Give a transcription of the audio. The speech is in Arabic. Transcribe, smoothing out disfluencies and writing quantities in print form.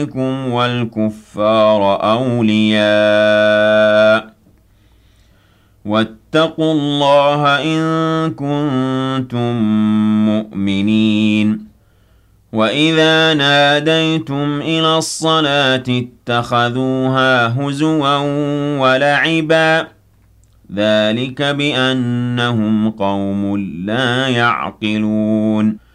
والكفار أولياء واتقوا الله إن كنتم مؤمنين وإذا ناديتم إلى الصلاة اتخذوها هزوا ولعبا ذلك بأنهم قوم لا يعقلون